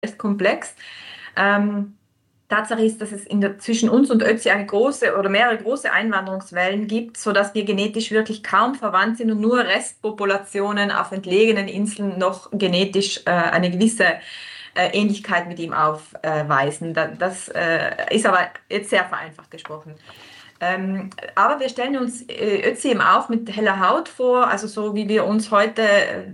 ist komplex. Ähm, Tatsache ist, dass es zwischen uns und Ötzi eine große oder mehrere große Einwanderungswellen gibt, sodass wir genetisch wirklich kaum verwandt sind und nur Restpopulationen auf entlegenen Inseln noch genetisch eine gewisse Ähnlichkeit mit ihm aufweisen. Das ist aber jetzt sehr vereinfacht gesprochen. Aber wir stellen uns Ötzi eben auch mit heller Haut vor, also so wie wir uns heute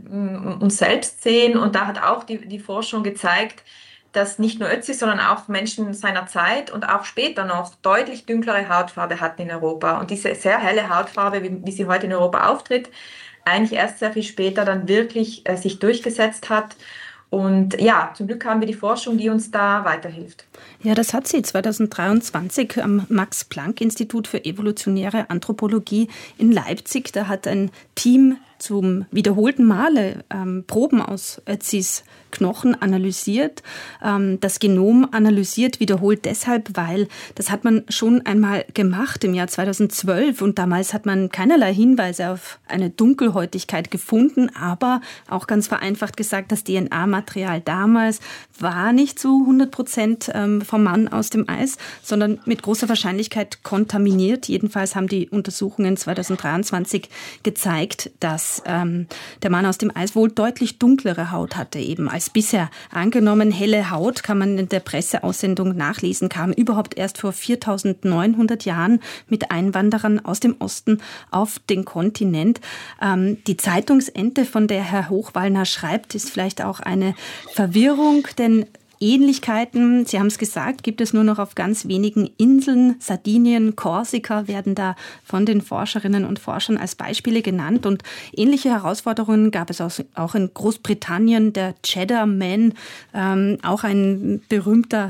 uns selbst sehen. Und da hat auch die Forschung gezeigt, dass nicht nur Ötzi, sondern auch Menschen seiner Zeit und auch später noch deutlich dunklere Hautfarbe hatten in Europa. Und diese sehr helle Hautfarbe, wie sie heute in Europa auftritt, eigentlich erst sehr viel später dann wirklich sich durchgesetzt hat. Und ja, zum Glück haben wir die Forschung, die uns da weiterhilft. Ja, das hat sie 2023 am Max-Planck-Institut für evolutionäre Anthropologie in Leipzig. Da hat ein Team zum wiederholten Male Proben aus Ötzis Knochen analysiert, das Genom analysiert, wiederholt deshalb, weil das hat man schon einmal gemacht im Jahr 2012 und damals hat man keinerlei Hinweise auf eine Dunkelhäutigkeit gefunden, aber auch ganz vereinfacht gesagt, das DNA-Material damals war nicht zu 100% vom Mann aus dem Eis, sondern mit großer Wahrscheinlichkeit kontaminiert. Jedenfalls haben die Untersuchungen 2023 gezeigt, dass der Mann aus dem Eis wohl deutlich dunklere Haut hatte, eben als bisher angenommen. Helle Haut, kann man in der Presseaussendung nachlesen, kam überhaupt erst vor 4900 Jahren mit Einwanderern aus dem Osten auf den Kontinent. Die Zeitungsente, von der Herr Hochwallner schreibt, ist vielleicht auch eine Verwirrung, denn Ähnlichkeiten, Sie haben es gesagt, gibt es nur noch auf ganz wenigen Inseln. Sardinien, Korsika werden da von den Forscherinnen und Forschern als Beispiele genannt. Und ähnliche Herausforderungen gab es auch in Großbritannien. Der Cheddar Man, auch ein berühmter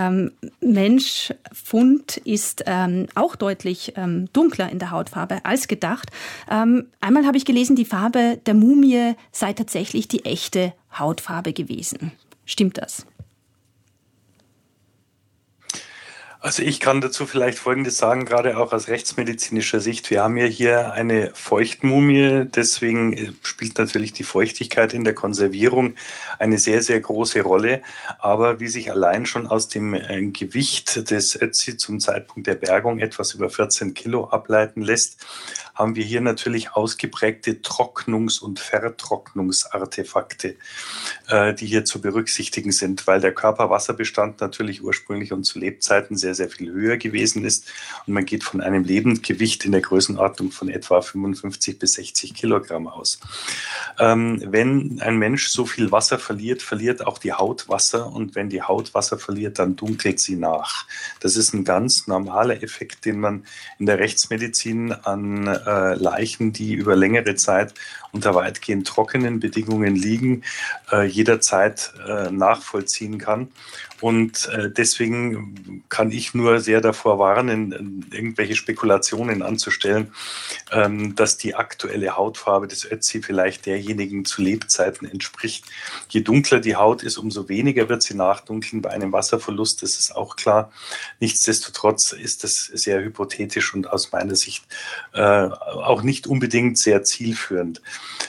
Menschfund, ist auch deutlich dunkler in der Hautfarbe als gedacht. Einmal habe ich gelesen, die Farbe der Mumie sei tatsächlich die echte Hautfarbe gewesen. Stimmt das? Also ich kann dazu vielleicht Folgendes sagen, gerade auch aus rechtsmedizinischer Sicht. Wir haben ja hier eine Feuchtmumie, deswegen spielt natürlich die Feuchtigkeit in der Konservierung eine sehr, sehr große Rolle. Aber wie sich allein schon aus dem Gewicht des Ötzi zum Zeitpunkt der Bergung etwas über 14 Kilo ableiten lässt, haben wir hier natürlich ausgeprägte Trocknungs- und Vertrocknungsartefakte, die hier zu berücksichtigen sind, weil der Körperwasserbestand natürlich ursprünglich und zu Lebzeiten sehr, sehr viel höher gewesen ist. Und man geht von einem Lebendgewicht in der Größenordnung von etwa 55 bis 60 Kilogramm aus. Wenn ein Mensch so viel Wasser verliert, verliert auch die Haut Wasser. Und wenn die Haut Wasser verliert, dann dunkelt sie nach. Das ist ein ganz normaler Effekt, den man in der Rechtsmedizin an Leichen, die über längere Zeit unter weitgehend trockenen Bedingungen liegen, jederzeit nachvollziehen kann. Und deswegen kann ich nur sehr davor warnen, irgendwelche Spekulationen anzustellen, dass die aktuelle Hautfarbe des Ötzi vielleicht derjenigen zu Lebzeiten entspricht. Je dunkler die Haut ist, umso weniger wird sie nachdunkeln bei einem Wasserverlust, das ist auch klar. Nichtsdestotrotz ist das sehr hypothetisch und aus meiner Sicht auch nicht unbedingt sehr zielführend.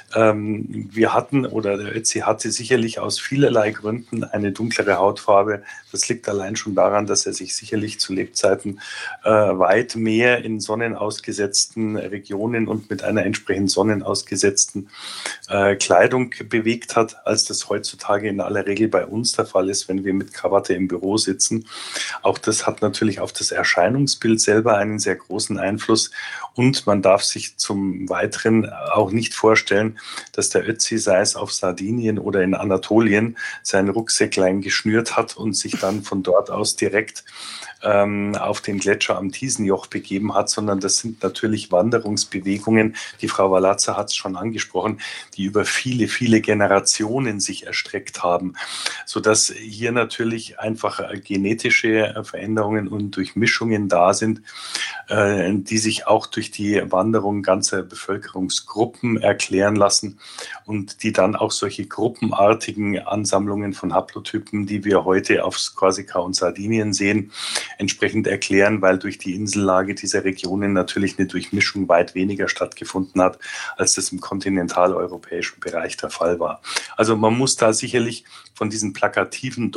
Wir hatten, oder der Ötzi hatte sicherlich aus vielerlei Gründen eine dunklere Hautfarbe. Das liegt allein schon daran, dass er sich sicherlich zu Lebzeiten weit mehr in sonnenausgesetzten Regionen und mit einer entsprechend sonnenausgesetzten Kleidung bewegt hat, als das heutzutage in aller Regel bei uns der Fall ist, wenn wir mit Krawatte im Büro sitzen. Auch das hat natürlich auf das Erscheinungsbild selber einen sehr großen Einfluss. Und man darf sich zum Weiteren auch nicht vorstellen, dass der Ötzi, sei es auf Sardinien oder in Anatolien, sein Rucksäcklein geschnürt hat und sich dann von dort aus direkt auf den Gletscher am Thiesenjoch begeben hat, sondern das sind natürlich Wanderungsbewegungen, die Frau Walazza hat es schon angesprochen, die über viele, viele Generationen sich erstreckt haben, sodass hier natürlich einfach genetische Veränderungen und Durchmischungen da sind, die sich auch durch die Wanderung ganzer Bevölkerungsgruppen erklären lassen und die dann auch solche gruppenartigen Ansammlungen von Haplotypen, die wir heute auf Korsika und Sardinien sehen, entsprechend erklären, weil durch die Insellage dieser Regionen natürlich eine Durchmischung weit weniger stattgefunden hat, als das im kontinentaleuropäischen Bereich der Fall war. Also man muss da sicherlich von diesen plakativen